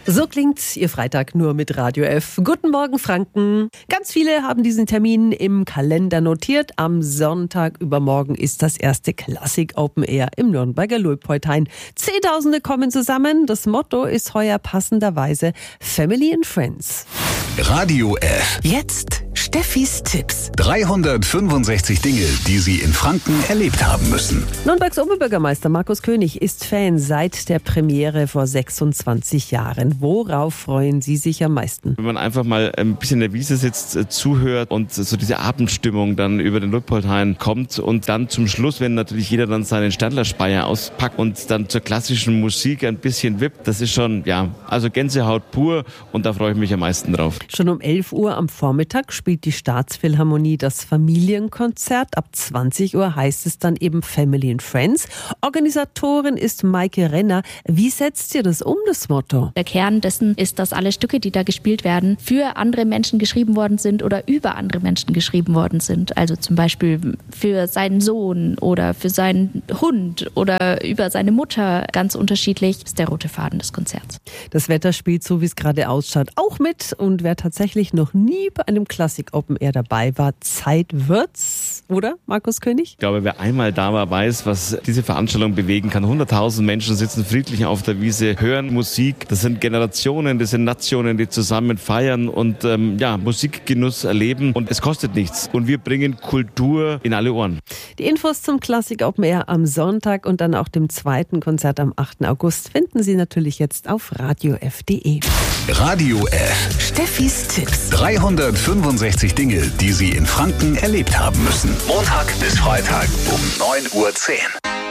So klingt Ihr Freitag nur mit Radio F. Guten Morgen, Franken. Ganz viele haben diesen Termin im Kalender notiert. Am Sonntag übermorgen ist das erste Klassik Open Air im Nürnberger Luitpoldhain. Zehntausende kommen zusammen. Das Motto ist heuer passenderweise Family and Friends. Radio F. Jetzt Steffis Tipps. 365 Dinge, die Sie in Franken erlebt haben müssen. Nürnbergs Oberbürgermeister Markus König ist Fan seit der Premiere vor 26 Jahren. Worauf freuen Sie sich am meisten? Wenn man einfach mal ein bisschen in der Wiese sitzt, zuhört und so diese Abendstimmung dann über den Luitpoldhain kommt und dann zum Schluss, wenn natürlich jeder dann seinen Stadlerspeier auspackt und dann zur klassischen Musik ein bisschen wippt, das ist schon, also Gänsehaut pur und da freue ich mich am meisten drauf. Schon um 11 Uhr am Vormittag spielt die Staatsphilharmonie das Familienkonzert. Ab 20 Uhr heißt es dann eben Family and Friends. Organisatorin ist Maike Renner. Wie setzt ihr das um, das Motto? Der Kern dessen ist, dass alle Stücke, die da gespielt werden, für andere Menschen geschrieben worden sind oder über andere Menschen geschrieben worden sind. Also zum Beispiel für seinen Sohn oder für seinen Hund oder über seine Mutter. Ganz unterschiedlich ist der rote Faden des Konzerts. Das Wetter spielt so, wie es gerade ausschaut, auch mit. Und wer tatsächlich noch nie bei einem Klassik Open Air dabei war, Zeit wird's, oder, Markus König? Ich glaube, wer einmal da war, weiß, was diese Veranstaltung bewegen kann. 100.000 Menschen sitzen friedlich auf der Wiese, hören Musik. Das sind Generationen, das sind Nationen, die zusammen feiern und Musikgenuss erleben. Und es kostet nichts. Und wir bringen Kultur in alle Ohren. Die Infos zum Klassik Open Air am Sonntag und dann auch dem zweiten Konzert am 8. August finden Sie natürlich jetzt auf radiof.de. Radio F. Steffis Tipps. 365 Dinge, die Sie in Franken erlebt haben müssen. Montag bis Freitag um 9:10 Uhr.